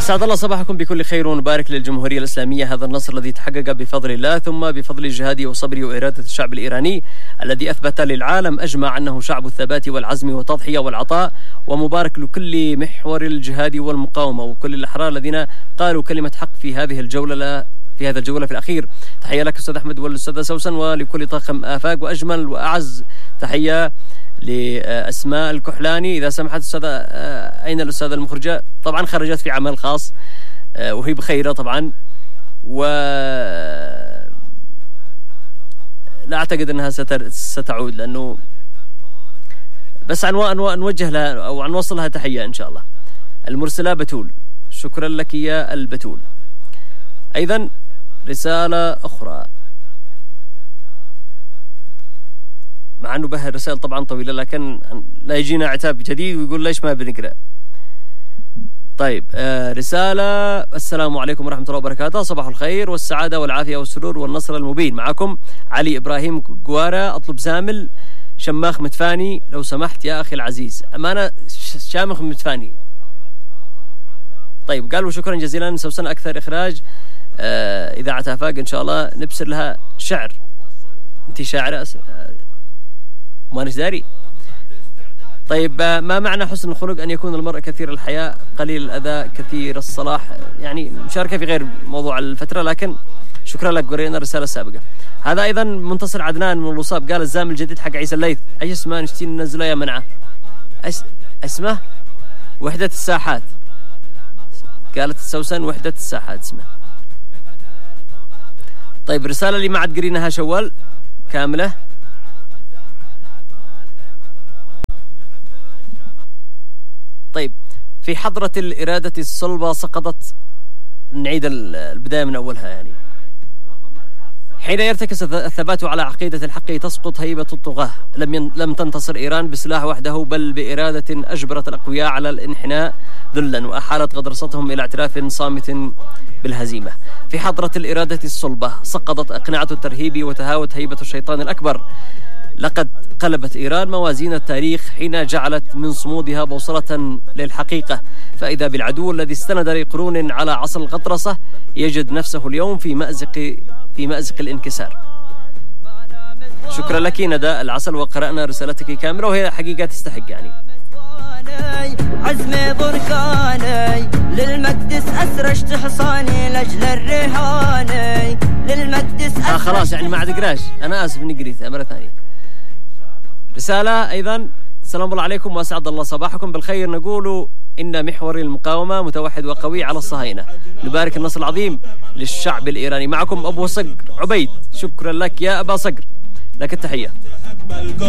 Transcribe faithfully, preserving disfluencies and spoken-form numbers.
أسعد الله صباحكم بكل خير ونبارك للجمهورية الإسلامية هذا النصر الذي تحقق بفضل الله ثم بفضل الجهاد وصبر وإرادة الشعب الإيراني الذي أثبت للعالم أجمع أنه شعب الثبات والعزم والتضحية والعطاء. ومبارك لكل محور الجهاد والمقاومة وكل الأحرار الذين قالوا كلمة حق في هذه الجولة في هذا الجولة في الأخير. تحية لك أستاذ أحمد والأستاذة سوسن ولكل طاقم آفاق، وأجمل وأعز تحية لأسماء الكحلاني. إذا سمحت أستاذة، أين الأستاذة المخرجة؟ طبعا خرجت في عمل خاص وهي بخيرة طبعا، و لا أعتقد أنها ستر... ستعود، لأنه بس عن نوجه لها أو عن نوصل لها تحية إن شاء الله. المرسلة بتول، شكرا لك يا البتول. أيضا رسالة أخرى، مع أنه به الرسائل طبعا طويلة لكن لا يجينا عتاب جديد ويقول ليش ما بنقرأ. طيب آه رسالة: السلام عليكم ورحمة الله وبركاته، صباح الخير والسعادة والعافية والسرور والنصر المبين. معكم علي إبراهيم قوارة، أطلب زامل شماخ متفاني لو سمحت يا أخي العزيز. أمانة شامخ متفاني. طيب قالوا شكرا جزيلا. سوسن أكثر إخراج آه إذاعة آفاق إن شاء الله نبسر لها شعر. أنت شاعرة أس... آه ما داري. طيب ما معنى حسن الخلق؟ أن يكون المرء كثير الحياء قليل الأذى كثير الصلاح. يعني مشاركة في غير موضوع الفترة، لكن شكرا لك، قرينا الرسالة السابقة. هذا أيضا منتصر عدنان من الوصاب، قال الزام الجديد حق عيسى الليث أي اسمه نشتي ننزله يا منعه. أس... اسمه وحدة الساحات، قالت السوسن وحدة الساحات اسمه. طيب الرسالة اللي ما عاد قريناها شوال كاملة. طيب في حضرة الإرادة الصلبة سقطت، نعيد البداية من أولها. يعني حين يرتكز الثبات على عقيدة الحق تسقط هيبة الطغاة. لم ين... لم تنتصر إيران بسلاح وحده، بل بإرادة أجبرت الأقوياء على الانحناء ذلا وأحالت غطرستهم إلى اعتراف صامت بالهزيمة. في حضرة الإرادة الصلبة سقطت أقنعة الترهيب وتهاوت هيبة الشيطان الأكبر. لقد قلبت إيران موازين التاريخ حين جعلت من صمودها بوصلة للحقيقة، فإذا بالعدو الذي استند لقرون على عصا الغطرسة يجد نفسه اليوم في مأزق في مأزق الانكسار. شكرا لك نداء العسل، وقرأنا رسالتك كاملة وهي حقيقة تستحق. يعني عزمي بركاني للمقدس أسرشت حصاني لأجل الرهاني للمقدس آه خلاص يعني ما عاد قراش، أنا آسف إني قريتها مرة ثانية. رسالة أيضا: السلام الله عليكم وأسعد الله صباحكم بالخير. نقول إن محور المقاومة متوحد وقوي على الصهاينة. نبارك النصر العظيم للشعب الإيراني. معكم أبو صقر عبيد، شكرا لك يا أبا صقر، لك التحية.